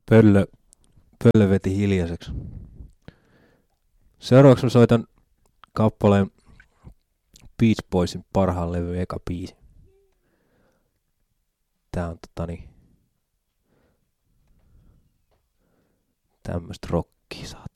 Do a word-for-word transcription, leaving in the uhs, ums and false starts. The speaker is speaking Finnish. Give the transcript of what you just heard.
Pöllö, pöllö veti hiljaiseksi. Seuraavaksi mä soitan kappaleen Beach Boysin parhaan levy eka biisi. Tää on totani tämmöstä rockia saatana.